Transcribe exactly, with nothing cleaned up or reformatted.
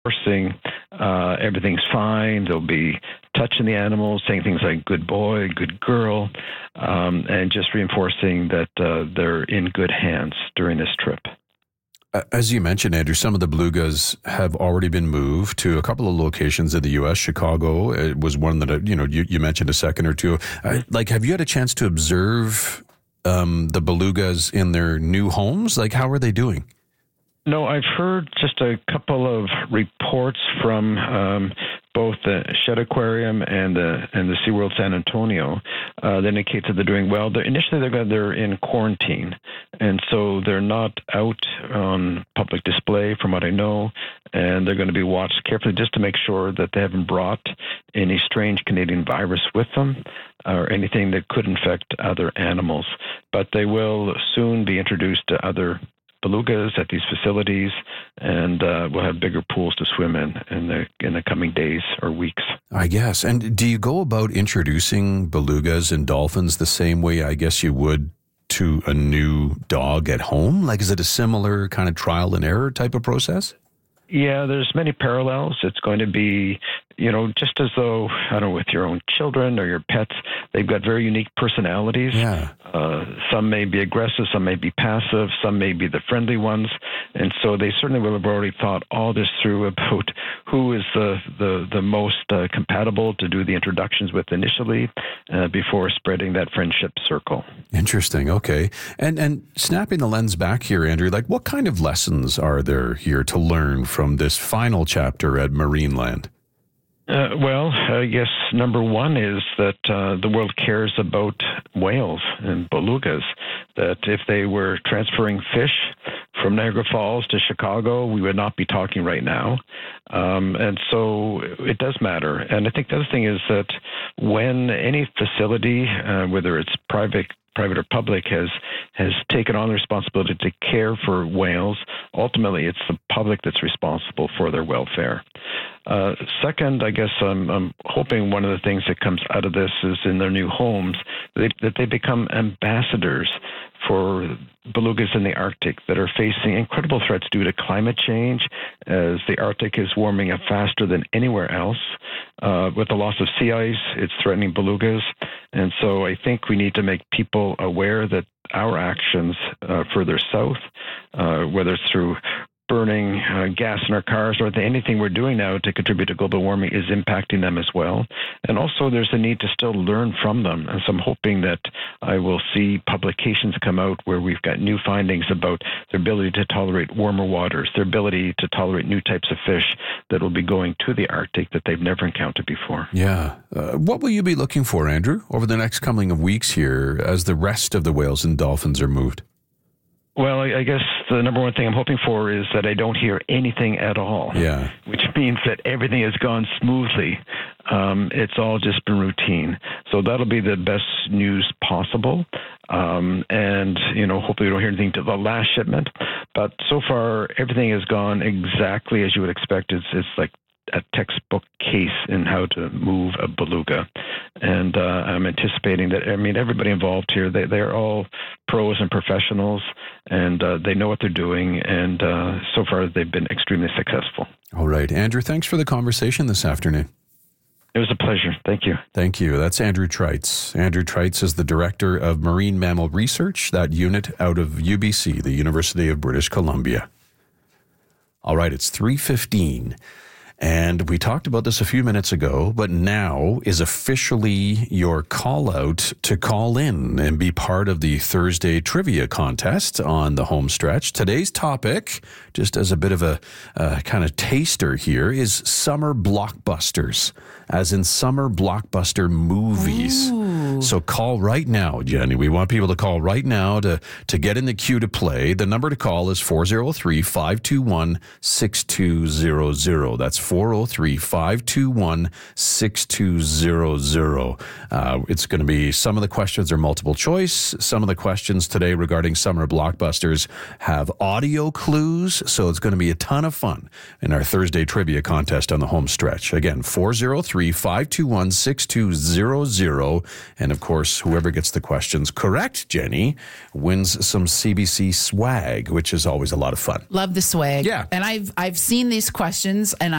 reinforcing uh, everything's fine. They'll be touching the animals, saying things like good boy, good girl, um, and just reinforcing that uh, they're in good hands during this trip. As you mentioned, Andrew, some of the belugas have already been moved to a couple of locations in the U S. Chicago it was one that, you know, you, you mentioned a second or two. Uh, like, have you had a chance to observe um, the belugas in their new homes? Like, how are they doing? No, I've heard just a couple of reports from um, both the Shedd Aquarium and the and the SeaWorld San Antonio uh, that indicate that they're doing well. They're, initially, they're they're in quarantine, and so they're not out on public display, from what I know, and they're going to be watched carefully just to make sure that they haven't brought any strange Canadian virus with them or anything that could infect other animals. But they will soon be introduced to other belugas at these facilities, and uh, we'll have bigger pools to swim in in the in the coming days or weeks. I guess. And do you go about introducing belugas and dolphins the same way I guess you would to a new dog at home? Like, is it a similar kind of trial and error type of process? Yeah, there's many parallels. It's going to be, you know, just as though, I don't know, with your own children or your pets, they've got very unique personalities. Yeah. Uh, some may be aggressive, some may be passive, some may be the friendly ones. And so they certainly will have already thought all this through about who is the, the, the most uh, compatible to do the introductions with initially uh, before spreading that friendship circle. Interesting. Okay. And and snapping the lens back here, Andrew, like what kind of lessons are there here to learn from this final chapter at Marineland? Uh, well, I guess number one is that uh, the world cares about whales and belugas, that if they were transferring fish from Niagara Falls to Chicago, we would not be talking right now. Um, and so it does matter. And I think the other thing is that when any facility, uh, whether it's private private or public, has has taken on the responsibility to care for whales, ultimately it's the public that's responsible for their welfare. Uh, second, I guess I'm, I'm hoping one of the things that comes out of this is in their new homes, they, that they become ambassadors for belugas in the Arctic that are facing incredible threats due to climate change, as the Arctic is warming up faster than anywhere else. Uh, with the loss of sea ice, it's threatening belugas. And so I think we need to make people aware that our actions uh, further south, uh, whether it's through burning uh, gas in our cars or anything we're doing now to contribute to global warming, is impacting them as well. And also there's a need to still learn from them. And so I'm hoping that I will see publications come out where we've got new findings about their ability to tolerate warmer waters, their ability to tolerate new types of fish that will be going to the Arctic that they've never encountered before. Yeah. Uh, what will you be looking for, Andrew, over the next coming of weeks here as the rest of the whales and dolphins are moved? Well, I guess the number one thing I'm hoping for is that I don't hear anything at all. Yeah. Which means that everything has gone smoothly. Um, it's all just been routine. So that'll be the best news possible. Um, and, you know, hopefully we don't hear anything to the last shipment. But so far, everything has gone exactly as you would expect. It's, it's like a textbook case in how to move a beluga. And uh, I'm anticipating that, I mean, everybody involved here, they, they're all pros and professionals, and uh, they know what they're doing. And uh, so far, they've been extremely successful. All right. Andrew, thanks for the conversation this afternoon. It was a pleasure. Thank you. Thank you. That's Andrew Treitz. Andrew Treitz is the Director of Marine Mammal Research, that unit out of U B C, the University of British Columbia. All right, it's three fifteen. And we talked about this a few minutes ago, but now is officially your call out to call in and be part of the Thursday trivia contest on the home stretch. Today's topic, just as a bit of a uh, kind of taster here, is summer blockbusters, as in summer blockbuster movies. Ooh. So call right now, Jenny. We want people to call right now to, to get in the queue to play. The number to call is four oh three, five two one, six two zero zero. That's four oh three, five two one, six two zero zero. Uh, it's going to be, some of the questions are multiple choice. Some of the questions today regarding summer blockbusters have audio clues, so it's going to be a ton of fun in our Thursday trivia contest on the home stretch. Again, four oh three, five two one, six two zero zero. And of course, whoever gets the questions correct, Jenny, wins some C B C swag, which is always a lot of fun. Love the swag. Yeah. And I've I've seen these questions, and